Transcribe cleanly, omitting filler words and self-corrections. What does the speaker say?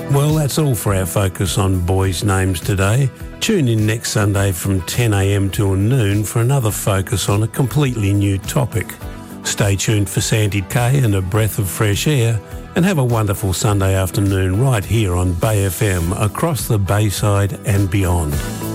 Well, that's all for our focus on boys' names today. Tune in next Sunday from 10 a.m. till noon for another focus on a completely new topic. Stay tuned for Sandy Kay and a breath of fresh air, and have a wonderful Sunday afternoon right here on Bay FM across the Bayside and beyond.